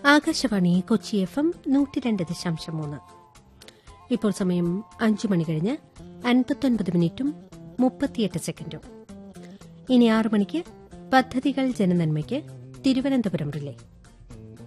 Akashvani Kochi FM 102.3. ഇപ്പോൾ സമയം 5 മണി കഴിഞ്ഞ് 59 മിനിറ്റും 38 സെക്കൻഡും. ഇനി 6 മണിക്ക് പദ്ധതികൾ ജനനന്മയ്ക്ക് തിരുവനന്തപുരം റിലേ.